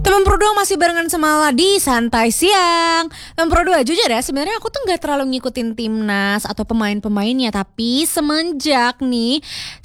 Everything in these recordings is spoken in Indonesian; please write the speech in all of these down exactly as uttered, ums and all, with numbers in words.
Teman Pro dua masih barengan sama Lala di Santai Siang. Teman Pro dua, jujur ya, sebenarnya aku tuh gak terlalu ngikutin timnas atau pemain-pemainnya. Tapi semenjak nih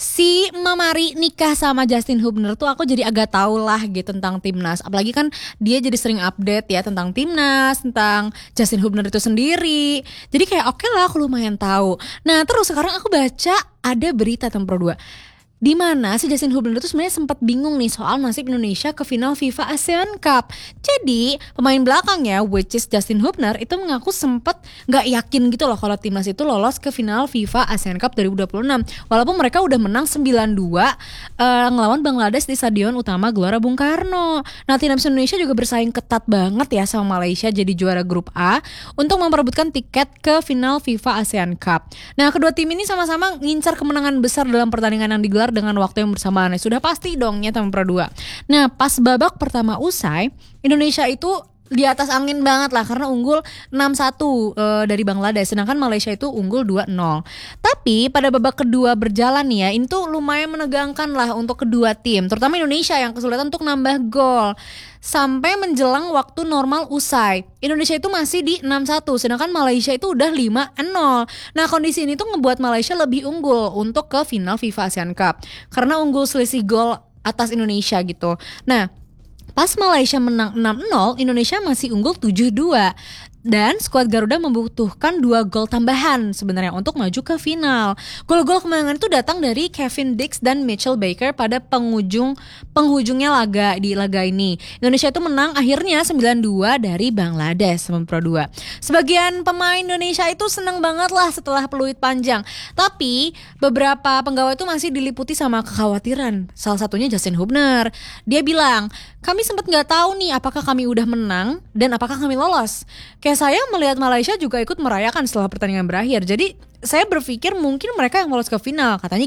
si Mamari nikah sama Justin Hubner tuh aku jadi agak tahu lah gitu tentang timnas. Apalagi kan dia jadi sering update ya tentang timnas, tentang Justin Hubner itu sendiri. Jadi kayak oke lah aku lumayan tahu. Nah terus sekarang aku baca ada berita Teman Pro dua, di mana si Justin Hubner itu sebenarnya sempat bingung nih soal nasib Indonesia ke final FIFA ASEAN Cup. Jadi pemain belakangnya, which is Justin Hubner, itu mengaku sempat nggak yakin gitu loh kalau timnas itu lolos ke final FIFA ASEAN Cup dua ribu dua puluh enam. Walaupun mereka udah menang sembilan dua uh, ngelawan Bangladesh di Stadion Utama Gelora Bung Karno. Nah timnas Indonesia juga bersaing ketat banget ya sama Malaysia jadi juara grup A untuk memperebutkan tiket ke final FIFA ASEAN Cup. Nah kedua tim ini sama-sama ngincar kemenangan besar dalam pertandingan yang digelar dengan waktu yang bersamaan. Sudah pasti dong ya Teman Pro dua. Nah pas babak pertama usai, Indonesia itu di atas angin banget lah karena unggul enam satu e, dari Bangladesh, sedangkan Malaysia itu unggul dua nol. Tapi pada babak kedua berjalan nih ya, ini tuh lumayan menegangkan lah untuk kedua tim, terutama Indonesia yang kesulitan untuk nambah gol. Sampai menjelang waktu normal usai, Indonesia itu masih di enam satu, sedangkan Malaysia itu udah lima nol. Nah kondisi ini tuh ngebuat Malaysia lebih unggul untuk ke final FIFA ASEAN Cup karena unggul selisih gol atas Indonesia gitu. Nah pas Malaysia menang enam nol, Indonesia masih unggul tujuh dua. Dan skuad Garuda membutuhkan dua gol tambahan sebenarnya untuk maju ke final. Gol-gol kemenangan itu datang dari Kevin Dix dan Mitchell Baker pada penghujung penghujungnya laga di laga ini. Indonesia itu menang akhirnya sembilan dua dari Bangladesh Teman Pro dua. Sebagian pemain Indonesia itu senang banget lah setelah peluit panjang. Tapi beberapa penggawa itu masih diliputi sama kekhawatiran. Salah satunya Justin Hubner. Dia bilang, kami sempat nggak tahu nih apakah kami udah menang dan apakah kami lolos. Kayak saya melihat Malaysia juga ikut merayakan setelah pertandingan berakhir. Jadi saya berpikir mungkin mereka yang lolos ke final, katanya